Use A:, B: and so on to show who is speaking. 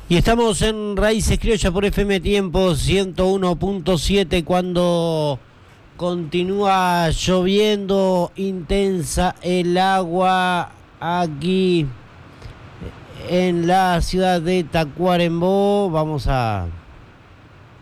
A: Y estamos en Raíces Criollas por FM Tiempo 101.7 cuando continúa lloviendo intensa el agua aquí en la ciudad de Tacuarembó. Vamos a